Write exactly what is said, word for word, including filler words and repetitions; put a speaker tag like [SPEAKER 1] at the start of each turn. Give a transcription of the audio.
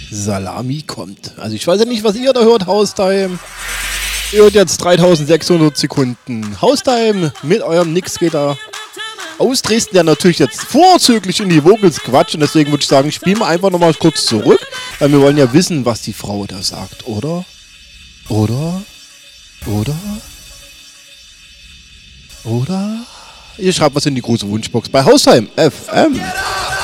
[SPEAKER 1] Salami kommt. Also ich weiß ja nicht, was ihr da hört, Haustime. Ihr hört jetzt dreitausendsechshundert Sekunden Haustime mit eurem Nix-Skater aus Dresden, der natürlich jetzt vorzüglich in die Vocals quatscht. Und deswegen würde ich sagen, spielen wir einfach nochmal kurz zurück, weil wir wollen ja wissen, was die Frau da sagt, oder? Oder? Oder? Oder? Ihr schreibt was in die große Wunschbox bei Haustime F M.